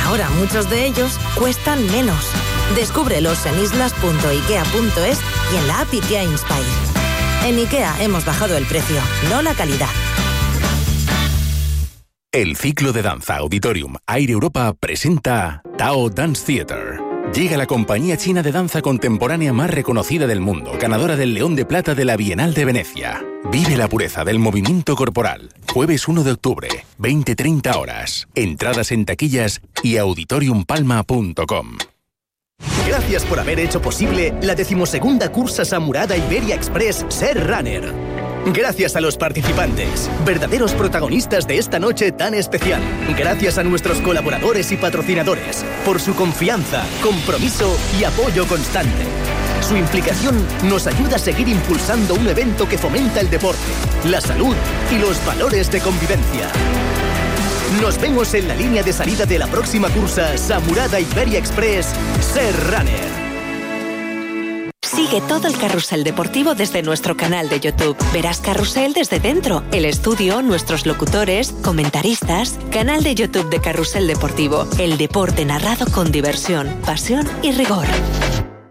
Ahora muchos de ellos cuestan menos. Descúbrelos en islas.ikea.es y en la app IKEA Inspire. En IKEA hemos bajado el precio, no la calidad. El ciclo de danza Auditorium Air Europa presenta Tao Dance Theater. Llega la compañía china de danza contemporánea más reconocida del mundo, ganadora del León de Plata de la Bienal de Venecia. Vive la pureza del movimiento corporal. Jueves 1 de octubre, 20-30 horas. Entradas en taquillas y auditoriumpalma.com. Gracias por haber hecho posible la 12ª cursa Samurada Iberia Express Ser Runner. Gracias a los participantes, verdaderos protagonistas de esta noche tan especial. Gracias a nuestros colaboradores y patrocinadores por su confianza, compromiso y apoyo constante. Su implicación nos ayuda a seguir impulsando un evento que fomenta el deporte, la salud y los valores de convivencia. Nos vemos en la línea de salida de la próxima cursa Samurada Iberia Express Ser Runner. Sigue todo el carrusel deportivo desde nuestro canal de YouTube. Verás Carrusel desde dentro, el estudio, nuestros locutores, comentaristas. Canal de YouTube de Carrusel Deportivo. El deporte narrado con diversión, pasión y rigor.